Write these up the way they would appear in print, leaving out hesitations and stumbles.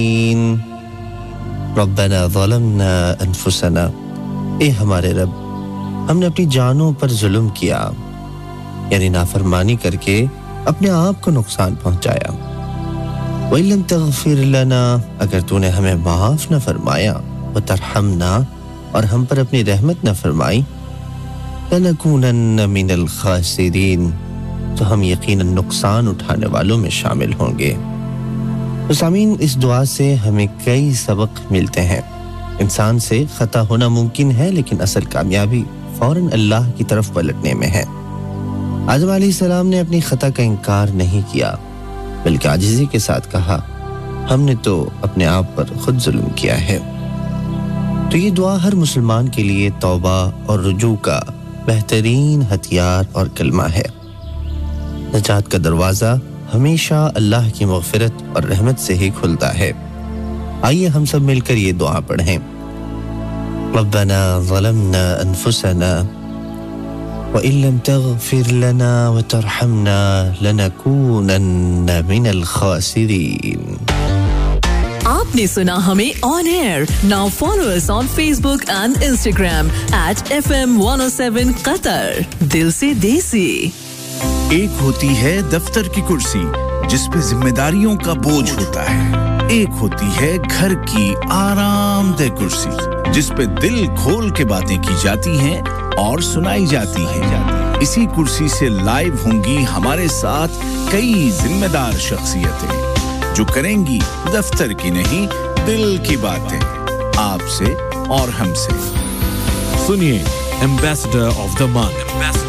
रब्बना ज़लमना अनफुसना, ए हमारे रब, हमने अपनी जानों पर जुल्म किया, यानी नाफरमानी करके अपने आप को नुकसान पहुंचाया। वइल्लम तग़फिर लना, अगर तूने हमें माफ न फरमाया, वतरहमना, और हम पर अपनी रहमत न फरमाई, लनकूनन्न मिनल खासिरीन, तो हम यकीनन नुकसान उठाने वालों में शामिल होंगे। तो सामीन, इस दुआ से हमें कई सबक मिलते हैं। इंसान से खता होना मुमकिन है, लेकिन असल कामयाबी फौरन अल्लाह की तरफ पलटने में है। आदम अलैहिस्सलाम ने अपनी खता का इनकार नहीं किया, बल्कि आजिज़ी के साथ कहा, हमने तो अपने आप पर खुद जुल्म किया है। तो ये दुआ हर मुसलमान के लिए तौबा और रुजू का बेहतरीन हथियार और कलमा है। नजात का दरवाज़ा हमेशा अल्लाह की मग़फ़िरत और रहमत से ही खुलता है। आइए हम सब मिलकर ये दुआ पढ़ें। रब्बना ज़लमना अनफुसना व इल्लम तग़फिर लना व तरहमना लनकूनन्न मिनल खासिरीन। आपने सुना हमें on air. Now follow us on Facebook and Instagram @FM107 Qatar। दिल से देसी। एक होती है दफ्तर की कुर्सी जिस पे जिम्मेदारियों का बोझ होता है, एक होती है घर की आरामदेह कुर्सी जिस पे दिल खोल के बातें की जाती हैं और सुनाई जाती हैं। इसी कुर्सी से लाइव होंगी हमारे साथ कई जिम्मेदार शख्सियतें जो करेंगी दफ्तर की नहीं दिल की बातें, आपसे और हमसे। सुनिए ambassador of the month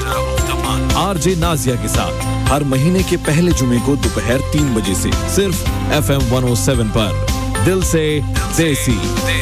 RJ Nazia के साथ हर महीने के पहले जुमे को दोपहर 3 बजे से सिर्फ FM 107 पर। दिल से देसी।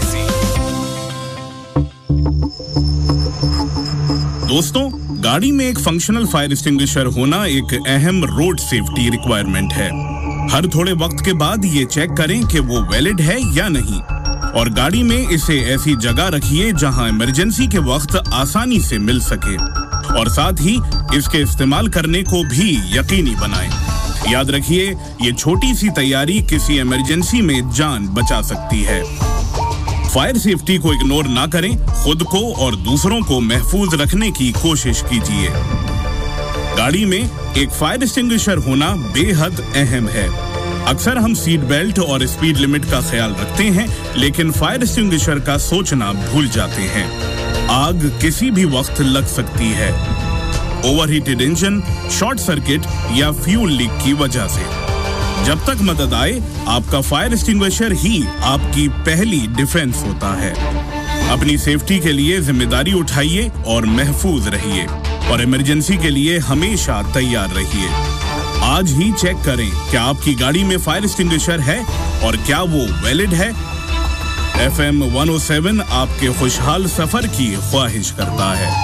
दोस्तों, गाड़ी में एक फंक्शनल फायर एक्सटिंग्विशर होना एक अहम रोड सेफ्टी रिक्वायरमेंट है। हर थोड़े वक्त के बाद ये चेक करें कि वो वैलिड है या नहीं, और गाड़ी में इसे ऐसी जगह रखिए जहां इमरजेंसी के वक्त आसानी से मिल सके, और साथ ही इसके इस्तेमाल करने को भी यकीनी बनाएं। याद रखिए, ये छोटी सी तैयारी किसी इमरजेंसी में जान बचा सकती है। फायर सेफ्टी को इग्नोर ना करें, खुद को और दूसरों को महफूज रखने की कोशिश कीजिए। गाड़ी में एक फायर एक्सटिंग्विशर होना बेहद अहम है। अक्सर हम सीट बेल्ट और स्पीड लिमिट का ख्याल रखते हैं, लेकिन फायर एक्सटिंग्विशर का सोचना भूल जाते हैं। आग किसी भी वक्त लग सकती है, ओवरहीटेड इंजन, शॉर्ट सर्किट या फ्यूल लीक की वजह से। जब तक मदद आए, आपका फायर एक्सटिंग्विशर ही आपकी पहली डिफेंस होता है। अपनी सेफ्टी के लिए जिम्मेदारी उठाइए और महफूज रहिए, और इमरजेंसी के लिए हमेशा तैयार रहिए। आज ही चेक करें कि आपकी गाड़ी में फायर एक्सटिंग्विशर है और क्या वो वैलिड है। FM 107 आपके खुशहाल सफर की ख्वाहिश करता है।